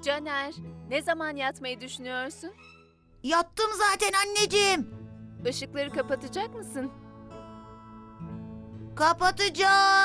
Caner, ne zaman yatmayı düşünüyorsun? Yattım zaten anneciğim. Işıkları kapatacak mısın? Kapatacağım.